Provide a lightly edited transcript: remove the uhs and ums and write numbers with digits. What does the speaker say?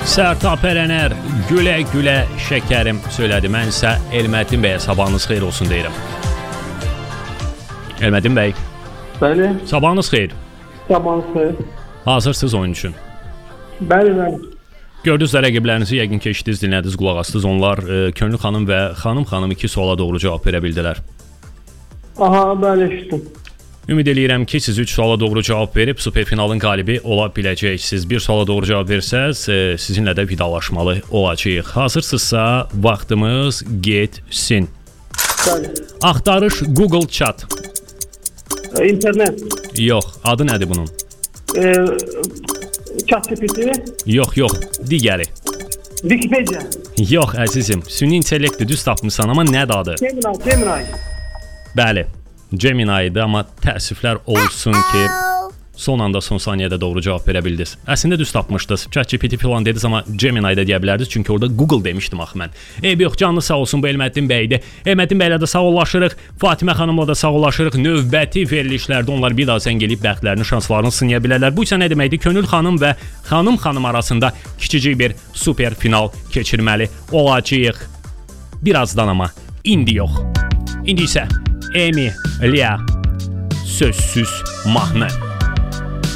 Sərtab Ərənər, gülə-gülə şəkərim söylədi. Mən isə Elmədin bəyə sabahınız xeyir olsun deyirəm. Elmədin bəy. Bəli. Sabahınız xeyir. Sabahınız xeyir. Hazırsınız oyun üçün? Bəli, bəli. Gördünüz də rəqiblərinizi yəqin ki, eşitdiniz, dinlədiniz, qulaq astınız. Onlar Könül xanım və xanım 2 suala doğru cavab verə bildilər. Aha, bəli, eşitdim. Ümid eləyirəm ki, siz 3 suala doğru cavab verib superfinalın qalibi ola biləcəksiniz. Bir suala doğru cavab versəz, sizinlə də vidalaşmalı olacağıq. Hazırsınızsa, vaxtımız getsin. Bəli. Axtarış Google Chat. İnternet. Yox, adı nədir bunun? ChatGPT. Yox, digəri. Wikipedia. Yox, əzizim, süni intellektdir, düz tapmısan, amma nədir adı? Gemini. Bəli, Gemini-dir, amma təəssüflər olsun ki, son anda, son saniyədə doğru cavab verə bildiniz. Əslində düz tapmışdınız. ChatGPT filan dediniz, amma Gemini-də deyə bilərdiniz, çünki orada Google demişdim axı mən. Eyb yox, canlı sağ olsun bu Elmədin bəydir. Elmədin bəylə də sağollaşırıq, Fatimə xanımla da sağollaşırıq. Növbəti verilişlərdə onlar bir daha zəng eləyib bəxtlərini, şanslarını sınaya bilərlər. Bu isə nə deməkdir? Könül xanım və xanım arasında kiçicik bir super final keçirməli olacağıq. Birazdan amma, indi yox. İndi isə Emi, Lia, sözsüz mahnı.